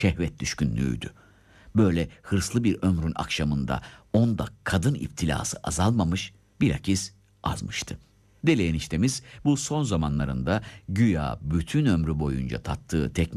şehvet düşkünlüğüydü. Böyle hırslı bir ömrün akşamında onda kadın iptilası azalmamış, bilakis azmıştı. Deli eniştemiz bu son zamanlarında güya bütün ömrü boyunca tattığı tekme